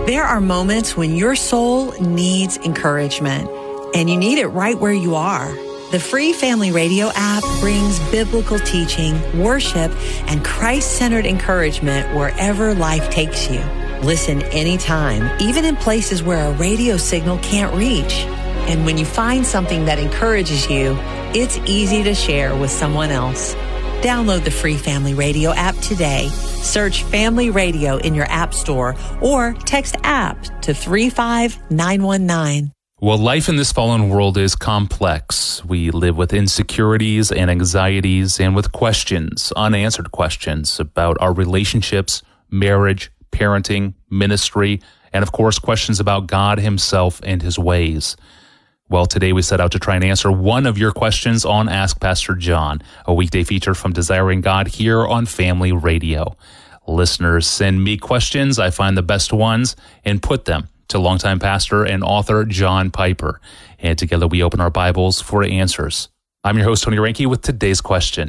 There are moments when your soul needs encouragement, and you need it right where you are. The free Family Radio app brings biblical teaching, worship, and Christ-centered encouragement wherever life takes you. Listen anytime, even in places where a radio signal can't reach. And when you find something that encourages you, it's easy to share with someone else. Download the free Family Radio app today. Search Family Radio in your app store or text app to 35919. Well, life in this fallen world is complex. We live with insecurities and anxieties and with questions, unanswered questions about our relationships, marriage, parenting, ministry, and of course, questions about God himself and his ways. Well, today we set out to try and answer one of your questions on Ask Pastor John, a weekday feature from Desiring God here on Family Radio. Listeners send me questions. I find the best ones and put them to longtime pastor and author John Piper. And together we open our Bibles for answers. I'm your host, Tony Reinke, with today's question.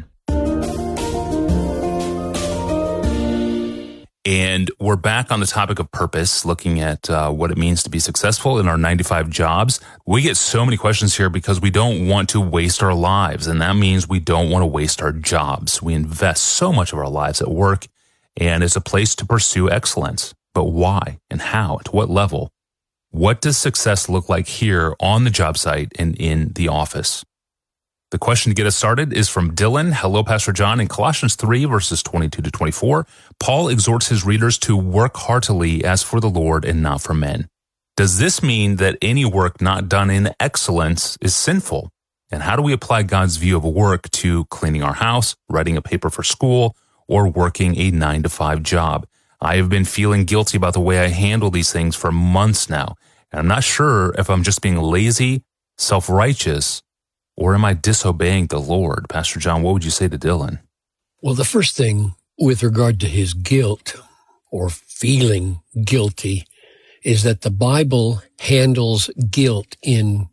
And we're back on the topic of purpose, looking at what it means to be successful in our 9-to-5 jobs. We get so many questions here because we don't want to waste our lives, and that means we don't want to waste our jobs. We invest so much of our lives at work, and it's a place to pursue excellence. But why and how? At what level? What does success look like here on the job site and in the office? The question to get us started is from Dylan. Hello, Pastor John. In Colossians 3, verses 22 to 24, Paul exhorts his readers to work heartily as for the Lord and not for men. Does this mean that any work not done in excellence is sinful? And how do we apply God's view of work to cleaning our house, writing a paper for school, or working a 9-to-5 job? I have been feeling guilty about the way I handle these things for months now, and I'm not sure if I'm just being lazy, self-righteous, or am I disobeying the Lord? Pastor John, what would you say to Dylan? Well, the first thing with regard to his guilt or feeling guilty is that the Bible handles guilt in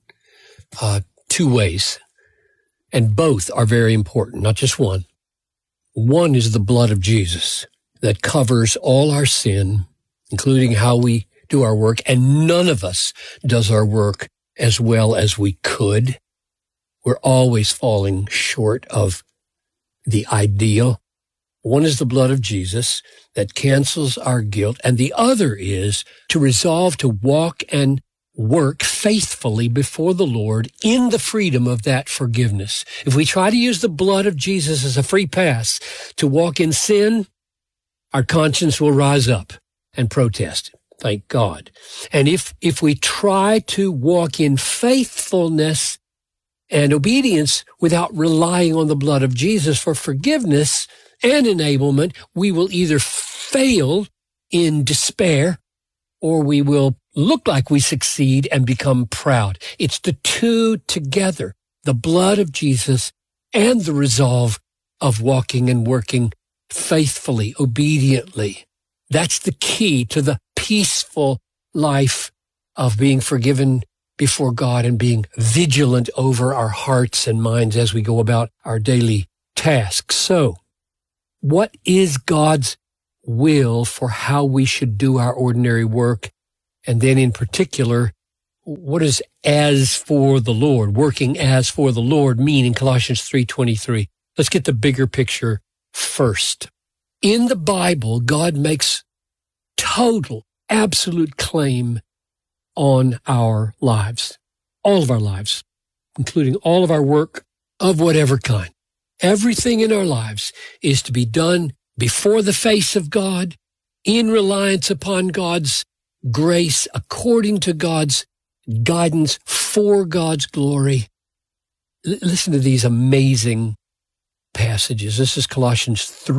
two ways, and both are very important, not just one. One is the blood of Jesus that covers all our sin, including how we do our work, and none of us does our work as well as we could. We're always falling short of the ideal. One is the blood of Jesus that cancels our guilt, and the other is to resolve to walk and work faithfully before the Lord in the freedom of that forgiveness. If we try to use the blood of Jesus as a free pass to walk in sin, our conscience will rise up and protest. Thank God. And if we try to walk in faithfulness and obedience without relying on the blood of Jesus for forgiveness and enablement, we will either fail in despair or we will look like we succeed and become proud. It's the two together, the blood of Jesus and the resolve of walking and working faithfully, obediently. That's the key to the peaceful life of being forgiven before God and being vigilant over our hearts and minds as we go about our daily tasks. So, what is God's will for how we should do our ordinary work? And then in particular, what does as for the Lord, working as for the Lord mean in Colossians 3:23? Let's get the bigger picture first. In the Bible, God makes total, absolute claim on our lives, all of our lives, including all of our work of whatever kind. Everything in our lives is to be done before the face of God, in reliance upon God's grace, according to God's guidance, for God's glory. Listen to these amazing passages. This is Colossians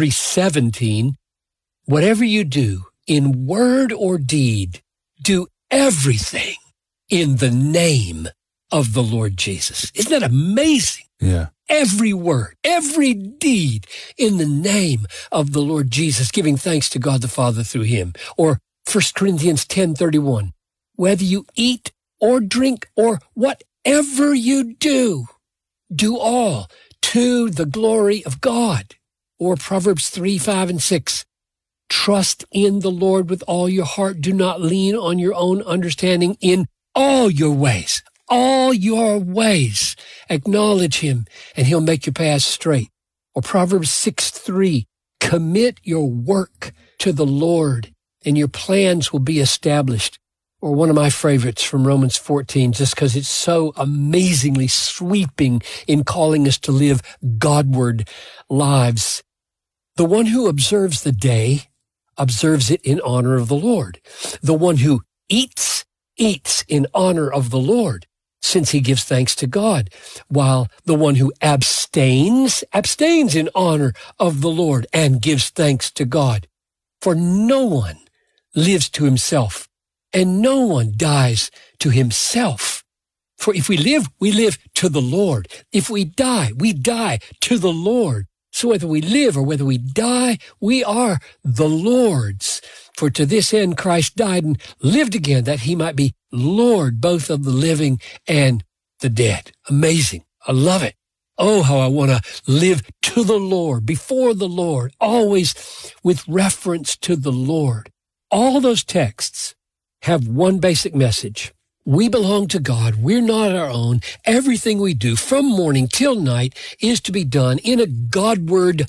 3:17. Whatever you do, in word or deed, do everything in the name of the Lord Jesus. Isn't that amazing? Yeah. Every word, every deed in the name of the Lord Jesus, giving thanks to God the Father through him. Or 1 Corinthians 10:31, whether you eat or drink or whatever you do, do all to the glory of God. Or Proverbs 3:5 and 6, Trust in the Lord with all your heart. Do not lean on your own understanding. In all your ways, acknowledge him, and he'll make your paths straight. Or Proverbs 6:3, commit your work to the Lord, and your plans will be established. Or one of my favorites from Romans 14, just because it's so amazingly sweeping in calling us to live Godward lives. The one who observes the day observes it in honor of the Lord. The one who eats in honor of the Lord, since he gives thanks to God, while the one who abstains in honor of the Lord and gives thanks to God. For no one lives to himself, and no one dies to himself. For if we live to the Lord. If we die to the Lord. So whether we live or whether we die, we are the Lord's. For to this end Christ died and lived again, that he might be Lord both of the living and the dead. Amazing. I love it. Oh, how I want to live to the Lord, before the Lord, always with reference to the Lord. All those texts have one basic message. We belong to God. We're not our own. Everything we do from morning till night is to be done in a Godward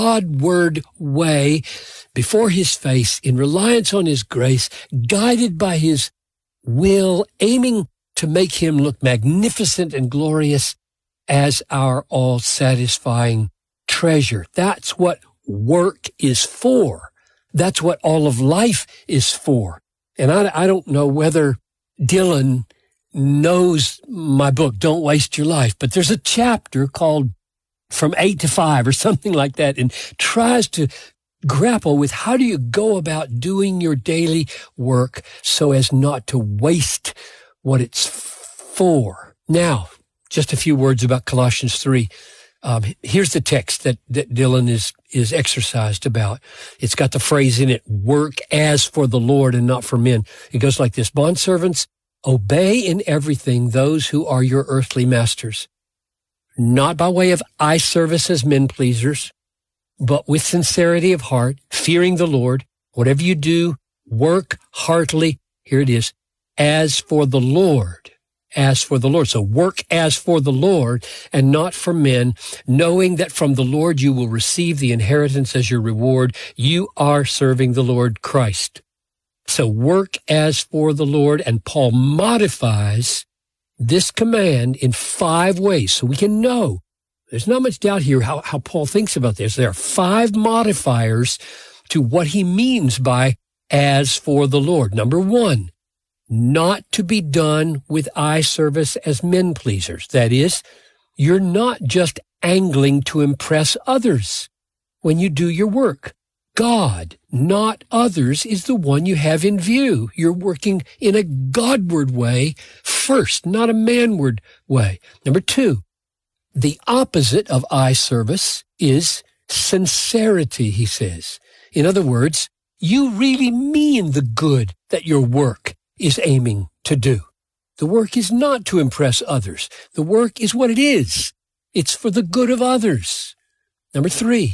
way before his face, in reliance on his grace, guided by his will, aiming to make him look magnificent and glorious as our all-satisfying treasure. That's what work is for. That's what all of life is for. And I don't know whether Dylan knows my book, Don't Waste Your Life, but there's a chapter called From 8 to 5 or something like that, and tries to grapple with how do you go about doing your daily work so as not to waste what it's for. Now, just a few words about Colossians 3. Here's the text that Dylan is exercised about. It's got the phrase in it, work as for the Lord and not for men. It goes like this: bondservants, obey in everything those who are your earthly masters, not by way of eye service as men pleasers, but with sincerity of heart, fearing the Lord. Whatever you do, work heartily. Here it is, as for the Lord. As for the Lord. So work as for the Lord and not for men, knowing that from the Lord you will receive the inheritance as your reward. You are serving the Lord Christ. So work as for the Lord, and Paul modifies this command in 5 ways so we can know. There's not much doubt here how Paul thinks about this. There are 5 modifiers to what he means by as for the Lord. Number 1, not to be done with eye service as men pleasers. That is, you're not just angling to impress others when you do your work. God, not others, is the one you have in view. You're working in a Godward way first, not a manward way. Number 2, the opposite of eye service is sincerity, he says. In other words, you really mean the good that your work is aiming to do. The work is not to impress others. The work is what it is. It's for the good of others. Number 3,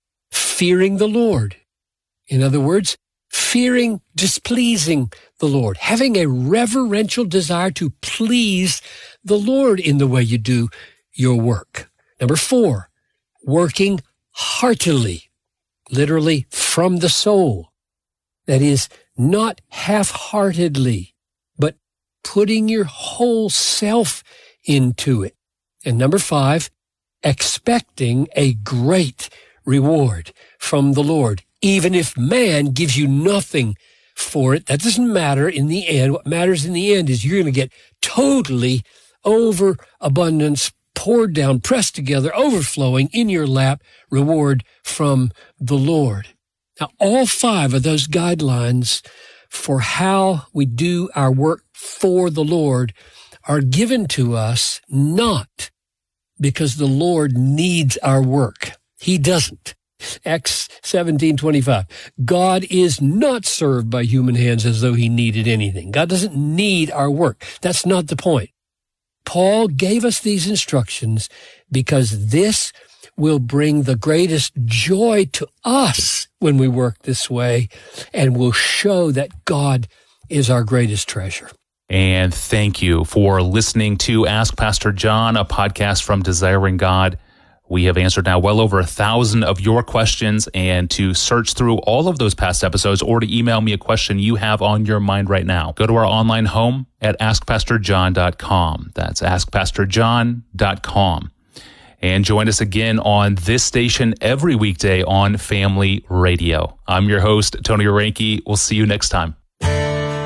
fearing the Lord. In other words, fearing displeasing the Lord, having a reverential desire to please the Lord in the way you do your work. Number 4, working heartily, literally from the soul. That is, not half-heartedly, but putting your whole self into it. And number 5, expecting a great reward from the Lord, even if man gives you nothing for it. That doesn't matter in the end. What matters in the end is you're going to get totally overabundance, poured down, pressed together, overflowing in your lap, reward from the Lord. Now, all 5 of those guidelines for how we do our work for the Lord are given to us not because the Lord needs our work. He doesn't. Acts 17:25. God is not served by human hands as though he needed anything. God doesn't need our work. That's not the point. Paul gave us these instructions because this will bring the greatest joy to us when we work this way, and will show that God is our greatest treasure. And thank you for listening to Ask Pastor John, a podcast from Desiring God. We have answered now well over 1,000 of your questions, and to search through all of those past episodes or to email me a question you have on your mind right now, go to our online home at askpastorjohn.com. That's askpastorjohn.com. And join us again on this station every weekday on Family Radio. I'm your host, Tony Orenke. We'll see you next time.